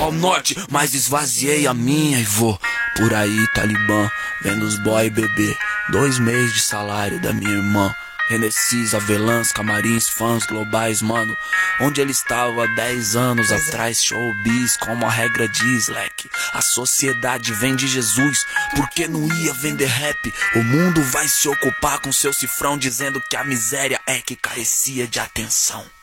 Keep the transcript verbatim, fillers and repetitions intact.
ao norte, mas esvaziei a minha e vou por aí, Talibã, vendo os boy beber dois meses de salário da minha irmã. Renesis, avelãs, camarins, fãs globais, mano. Onde ele estava há dez anos atrás. Showbiz, como a regra diz, leque. A sociedade vem de Jesus, porque não ia vender rap. O mundo vai se ocupar com seu cifrão, dizendo que a miséria é que carecia de atenção.